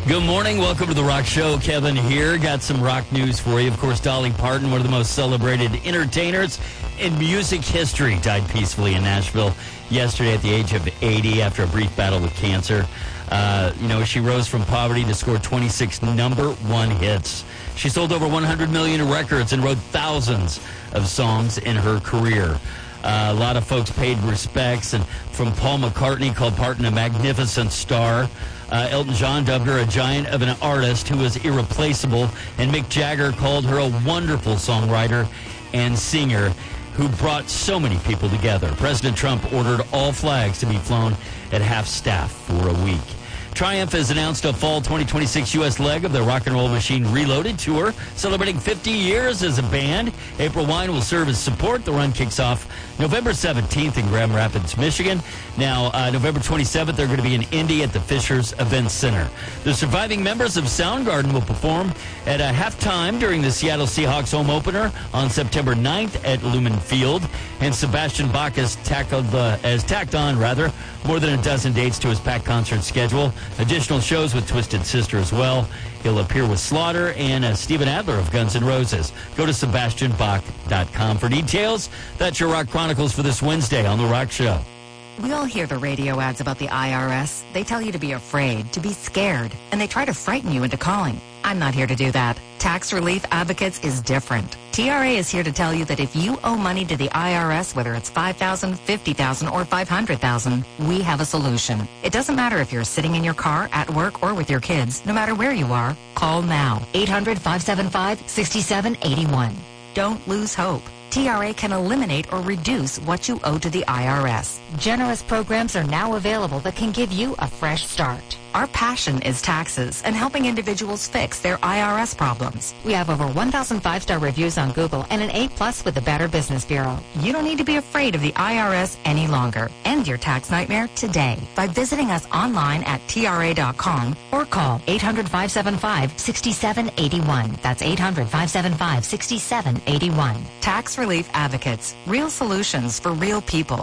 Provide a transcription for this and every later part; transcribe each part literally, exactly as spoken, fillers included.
Good morning. Welcome to The Rock Show. Kevin here. Got some rock news for you. Of course, Dolly Parton, one of the most celebrated entertainers in music history, died peacefully in Nashville yesterday at the age of eighty after a brief battle with cancer. Uh, you know, she rose from poverty to score twenty-six number one hits. She sold over one hundred million records and wrote thousands of songs in her career. Uh, a lot of folks paid respects, and from Paul McCartney, called Parton a magnificent star. Uh, Elton John dubbed her a giant of an artist who was irreplaceable, and Mick Jagger called her a wonderful songwriter and singer who brought so many people together. President Trump ordered all flags to be flown at half-staff for a week. Triumph has announced a fall twenty twenty-six U S leg of the Rock and Roll Machine Reloaded tour, celebrating fifty years as a band. April Wine will serve as support. The run kicks off November seventeenth in Grand Rapids, Michigan. Now, uh, November twenty-seventh, they're going to be in Indy at the Fishers Event Center. The surviving members of Soundgarden will perform at a halftime during the Seattle Seahawks home opener on September ninth at Lumen Field. And Sebastian Bach has, tackled, uh, has tacked on, rather, more than a dozen dates to his packed concert schedule. Additional shows with Twisted Sister as well. He'll appear with Slaughter and uh, Steven Adler of Guns N' Roses. Go to sebastian bach dot com for details. That's your Rock Chronicles for this Wednesday on The Rock Show. We all hear the radio ads about the I R S. They tell you to be afraid, to be scared, and they try to frighten you into calling. I'm not here to do that. Tax Relief Advocates is different. T R A is here to tell you that if you owe money to the I R S, whether it's five thousand dollars, fifty thousand dollars, or five hundred thousand dollars, we have a solution. It doesn't matter if you're sitting in your car, at work, or with your kids. No matter where you are, call now. eight hundred, five seven five, six seven eight one. Don't lose hope. T R A can eliminate or reduce what you owe to the I R S. Generous programs are now available that can give you a fresh start. Our passion is taxes and helping individuals fix their I R S problems. We have over one thousand five-star reviews on Google and an A plus with the Better Business Bureau. You don't need to be afraid of the I R S any longer. End your tax nightmare today by visiting us online at T R A dot com or call eight hundred, five seven five, six seven eight one. That's eight hundred, five seven five, six seven eight one. Tax Relief Advocates. Real solutions for real people.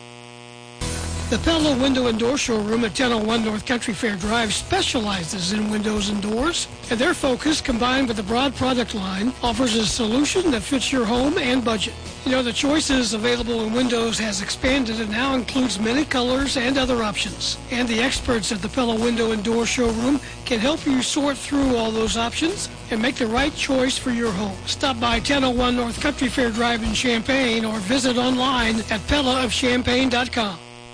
The Pella Window and Door Showroom at ten oh one North Country Fair Drive specializes in windows and doors, and their focus, combined with a broad product line, offers a solution that fits your home and budget. You know, the choices available in windows has expanded and now includes many colors and other options. And the experts at the Pella Window and Door Showroom can help you sort through all those options and make the right choice for your home. Stop by ten oh one North Country Fair Drive in Champaign or visit online at pella of champaign dot com.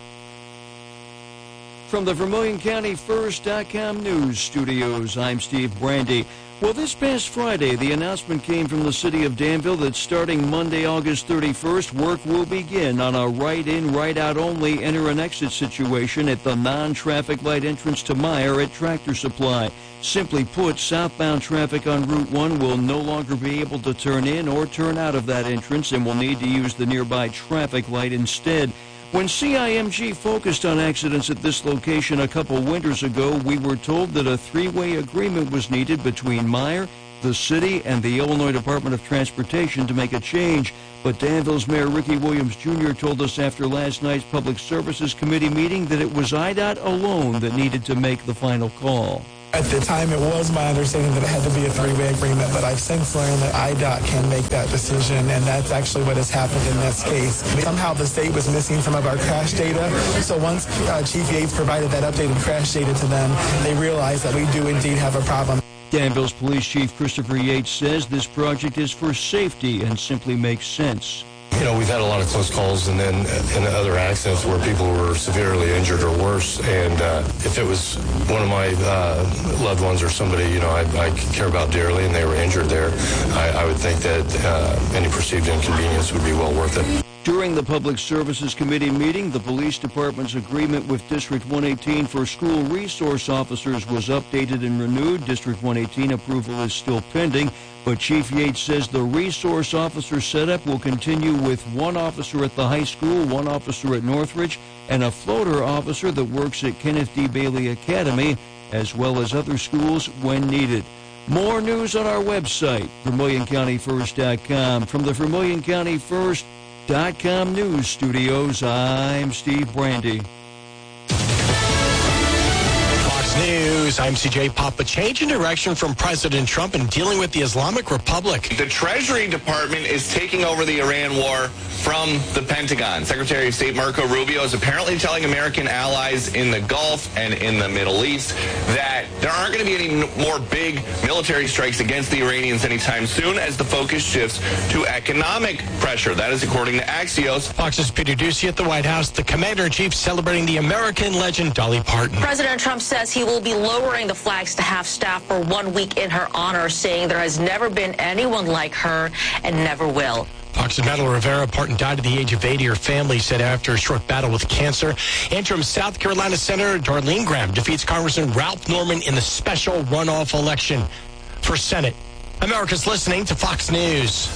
From the Vermilion County First dot com news studios, I'm Steve Brandy. Well, this past Friday, the announcement came from the city of Danville that starting Monday, August thirty-first, work will begin on a right-in, right-out only enter and exit situation at the non-traffic light entrance to Meyer at Tractor Supply. Simply put, southbound traffic on Route one will no longer be able to turn in or turn out of that entrance and will need to use the nearby traffic light instead. When C I M G focused on accidents at this location a couple winters ago, we were told that a three-way agreement was needed between Meyer, the city, and the Illinois Department of Transportation to make a change. But Danville's Mayor Ricky Williams Junior told us after last night's Public Services Committee meeting that it was I D O T alone that needed to make the final call. At the time, it was my understanding that it had to be a three-way agreement, but I've since learned that I D O T can make that decision, and that's actually what has happened in this case. Somehow the state was missing some of our crash data, so once uh, Chief Yates provided that updated crash data to them, they realized that we do indeed have a problem. Danville's Police Chief Christopher Yates says this project is for safety and simply makes sense. You know, we've had a lot of close calls and then in other accidents where people were severely injured or worse. And uh, if it was one of my uh, loved ones or somebody, you know, I, I care about dearly and they were injured there, I, I would think that uh, any perceived inconvenience would be well worth it. During the Public Services Committee meeting, the Police Department's agreement with District one eighteen for school resource officers was updated and renewed. District one eighteen approval is still pending, but Chief Yates says the resource officer setup will continue with one officer at the high school, one officer at Northridge, and a floater officer that works at Kenneth D. Bailey Academy, as well as other schools when needed. More news on our website, Vermilion County First dot com. From the Vermilion County First dot com news studios, I'm Steve Brandy. Fox News. News, I'm C J Pop. A change in direction from President Trump in dealing with the Islamic Republic. The Treasury Department is taking over the Iran war from the Pentagon. Secretary of State Marco Rubio is apparently telling American allies in the Gulf and in the Middle East that there aren't going to be any more big military strikes against the Iranians anytime soon as the focus shifts to economic pressure. That is according to Axios. Fox's Peter Doocy at the White House. The commander-in-chief celebrating the American legend Dolly Parton. President Trump says he will be lowering the flags to half-staff for one week in her honor, saying there has never been anyone like her and never will. Fox's Madeline Rivera. Parton died at the age of eighty. Her family said after a short battle with cancer. Interim South Carolina Senator Darlene Graham defeats Congressman Ralph Norman in the special runoff election for Senate. America's listening to Fox News.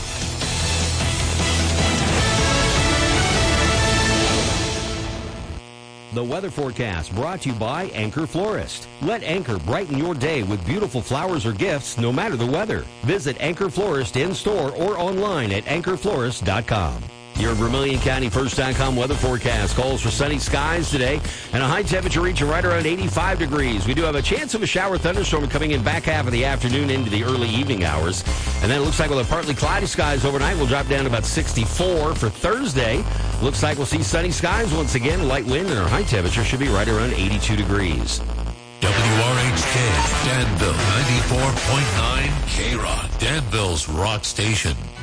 The weather forecast brought to you by Anchor Florist. Let Anchor brighten your day with beautiful flowers or gifts no matter the weather. Visit Anchor Florist in store or online at anchor florist dot com. Your Vermilion County First dot com weather forecast calls for sunny skies today and a high temperature reaching right around eighty-five degrees. We do have a chance of a shower thunderstorm coming in back half of the afternoon into the early evening hours. And then it looks like with a partly cloudy skies overnight, we'll drop down to about sixty-four for Thursday. Looks like we'll see sunny skies once again, light wind, and our high temperature should be right around eighty-two degrees. W R H K, Danville, ninety-four point nine K-Rock, Danville's rock station.